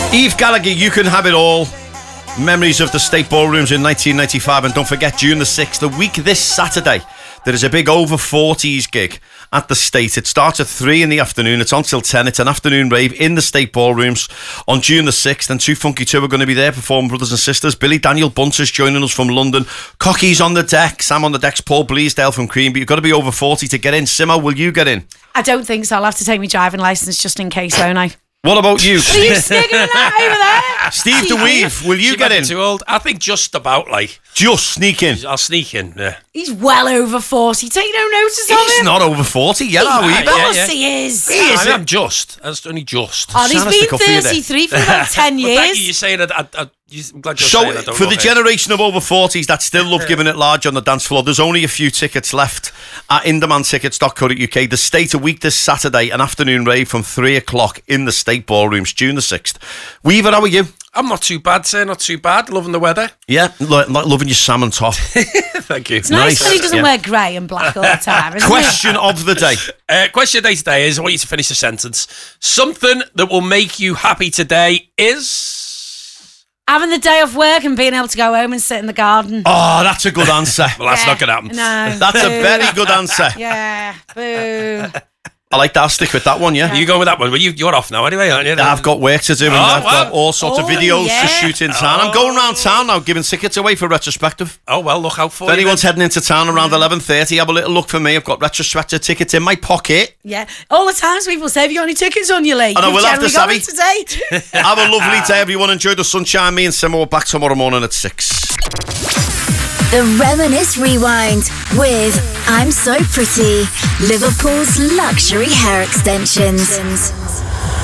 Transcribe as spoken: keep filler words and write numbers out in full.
Eve Gallagher, You Can Have It All. Memories of the State Ballrooms in nineteen ninety-five. And don't forget, June the sixth, the week this Saturday, there is a big over forties gig at the State. It starts at three in the afternoon. It's on till ten. It's an afternoon rave in the State Ballrooms on June the sixth. And Too Funky two are going to be there performing, brothers and sisters. Billy Daniel Bunter's joining us from London. Cocky's on the deck. Sam on the deck's Paul Bleasdale from Cream. But you've got to be over forty to get in. Simo, will you get in? I don't think so. I'll have to take my driving licence just in case, won't I? What about you? Are you sniggering that over there? Steve DeWeave, will you She get might in? be too old. I think just about, like. Just sneak in. I'll sneak in, yeah. He's well over forty. Take no notice of him. He's not over forty yet, are we? Of course yeah, yeah. he is. He is. I am just. That's only just. Oh, he's Sound stick been up for you there. thirty-three for about ten Well, thank you. years. You're saying that. I, I, I'm glad you're So, saying I don't for love the it. generation of over forties that still love giving it large on the dance floor, there's only a few tickets left at indemand tickets dot co dot U K. The State, a week this Saturday, an afternoon rave from three o'clock in the State Ballrooms, June the sixth. Weaver, how are you? I'm not too bad, sir. Not too bad. Loving the weather. Yeah, lo- lo- loving your salmon top. Thank you. It's nice, Nice. when he doesn't Yeah. wear grey and black all the time, isn't Question of the day. Uh, question of the day today is, I want you to finish the sentence. Something that will make you happy today is... Having the day off work and being able to go home and sit in the garden. Oh, that's a good answer. Well, that's Yeah. not going to happen. No. That's a Boo. very good answer. Yeah. Boo. I like that. I'll stick with that one, yeah. You go with that one. Well, you, you're off now anyway, aren't you? I've got work to do and Oh, I've wow. got all sorts of Oh, videos yeah. to shoot in town. I'm going around town now giving tickets away for retrospective. Oh, well, look out for If you. anyone's then. heading into town around eleven thirty, have a little look for me. I've got retrospective tickets in my pocket. Yeah. All the times people say, have you got any tickets on your leg? I know, You've we'll have to generally got savvy. them today. Have a lovely day, everyone. Enjoy the sunshine. Me and Simo are back tomorrow morning at six. The Reminisce Rewind with I'm So Pretty, Liverpool's luxury hair extensions.